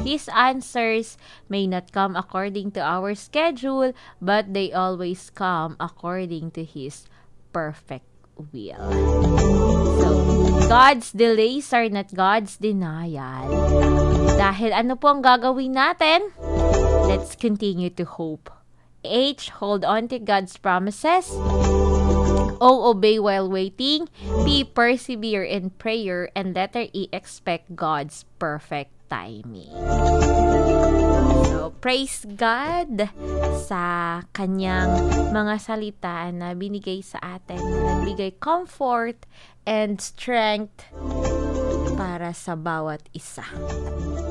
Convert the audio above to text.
His answers may not come according to our schedule, but they always come according to His perfect will. So, God's delays are not God's denial. Dahil ano po ang gagawin natin? Let's continue to hope. H, hold on to God's promises. O, obey while waiting. P, persevere in prayer. And letter E, expect God's perfect timing. So, praise God sa kanyang mga salita na binigay sa atin. Nagbigay comfort and strength para sa bawat isa.